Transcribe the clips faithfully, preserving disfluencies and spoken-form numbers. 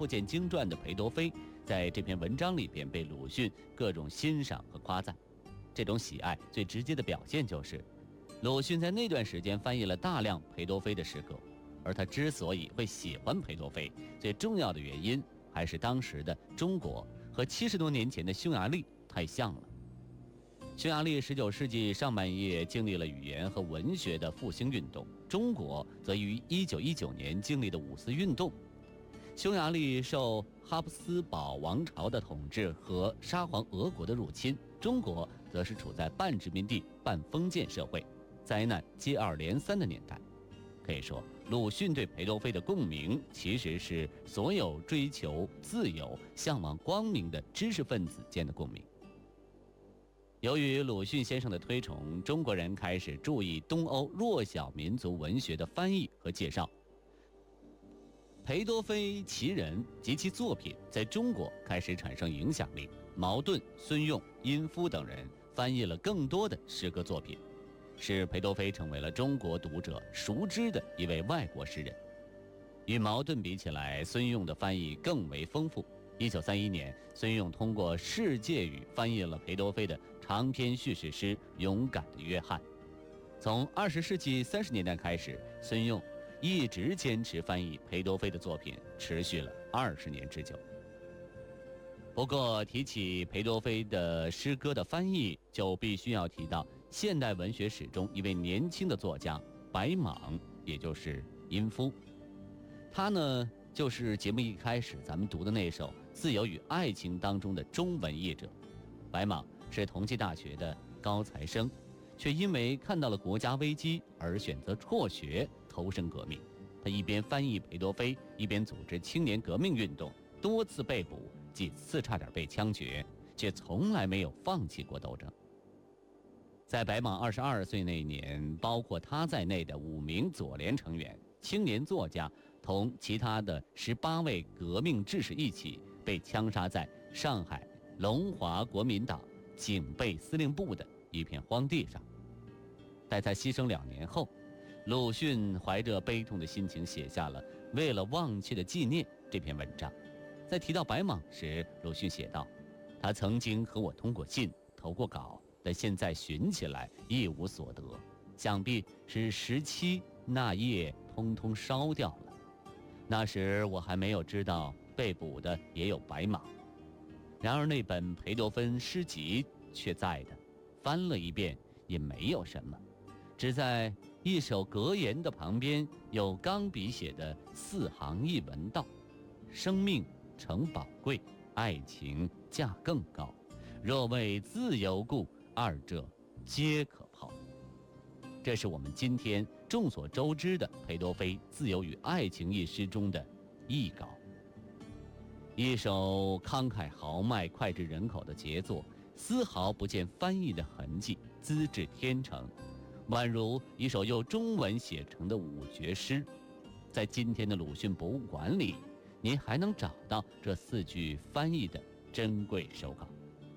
颇见经传的裴多菲，在这篇文章里边被鲁迅各种欣赏和夸赞。这种喜爱最直接的表现就是，鲁迅在那段时间翻译了大量裴多菲的诗歌，而他之所以会喜欢裴多菲，最重要的原因还是当时的中国和七十多年前的匈牙利太像了。匈牙利十九世纪上半叶经历了语言和文学的复兴运动，中国则于一九一九年经历的五四运动。匈牙利受哈布斯堡王朝的统治和沙皇俄国的入侵，中国则是处在半殖民地半封建社会，灾难接二连三的年代。可以说，鲁迅对裴多菲的共鸣其实是所有追求自由、向往光明的知识分子间的共鸣。由于鲁迅先生的推崇，中国人开始注意东欧弱小民族文学的翻译和介绍。裴多菲其人及其作品在中国开始产生影响力，茅盾、孙用、殷夫等人翻译了更多的诗歌作品，使裴多菲成为了中国读者熟知的一位外国诗人。与茅盾比起来，孙用的翻译更为丰富。一九三一年，孙用通过世界语翻译了裴多菲的长篇叙事诗《勇敢的约翰》。从二十世纪三十年代开始，孙用一直坚持翻译裴多菲的作品，持续了二十年之久。不过，提起裴多菲的诗歌的翻译，就必须要提到现代文学史中一位年轻的作家白莽，也就是殷夫。他呢，就是节目一开始咱们读的那首《自由与爱情》当中的中文译者。白莽是同济大学的高材生，却因为看到了国家危机而选择辍学投身革命。他一边翻译裴多菲，一边组织青年革命运动，多次被捕，几次差点被枪决，却从来没有放弃过斗争。在白莽二十二岁那年，包括他在内的五名左联成员、青年作家同其他的十八位革命志士一起被枪杀在上海龙华国民党警备司令部的一片荒地上。待他牺牲两年后，鲁迅怀着悲痛的心情写下了《为了忘却的纪念》这篇文章。在提到白莽时，鲁迅写道：他曾经和我通过信，投过稿，但现在寻起来一无所得，想必是十七那夜通通烧掉了。那时我还没有知道被捕的也有白莽。然而那本裴多芬诗集却在的，翻了一遍也没有什么，只在一首格言的旁边有钢笔写的四行一文道：生命诚宝贵，爱情价更高，若为自由故，二者皆可抛。这是我们今天众所周知的裴多菲《自由与爱情》一诗中的译稿，一首慷慨豪迈、脍炙人口的杰作，丝毫不见翻译的痕迹，资质天成，宛如一首用中文写成的五绝诗。在今天的鲁迅博物馆里，您还能找到这四句翻译的珍贵手稿。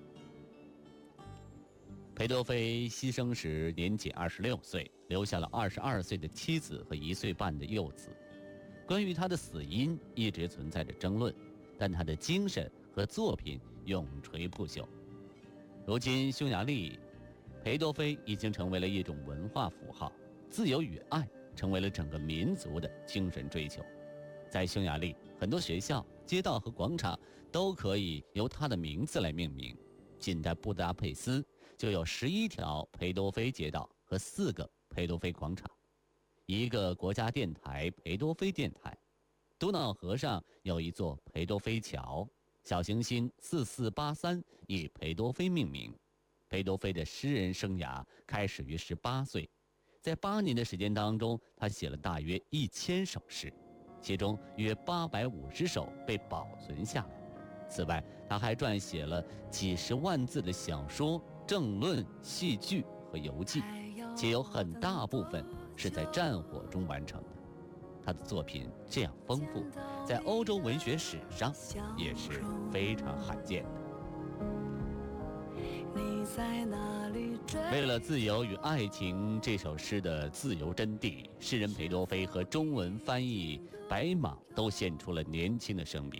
裴多菲牺牲时年仅二十六岁，留下了二十二岁的妻子和一岁半的幼子。关于他的死因一直存在着争论，但他的精神和作品永垂不朽。如今匈牙利，裴多菲已经成为了一种文化符号，自由与爱成为了整个民族的精神追求。在匈牙利，很多学校、街道和广场都可以由他的名字来命名。仅在布达佩斯就有十一条裴多菲街道和四个裴多菲广场，一个国家电台裴多菲电台。多瑙河上有一座裴多菲桥，小行星四四八三以裴多菲命名。裴多菲的诗人生涯开始于十八岁，在八年的时间当中，他写了大约一千首诗，其中约八百五十首被保存下来。此外，他还撰写了几十万字的小说、政论、戏剧和游记，且有很大部分是在战火中完成的。他的作品这样丰富，在欧洲文学史上也是非常罕见的。为了《自由与爱情》这首诗的自由真谛，诗人裴多菲和中文翻译白莽都献出了年轻的生命。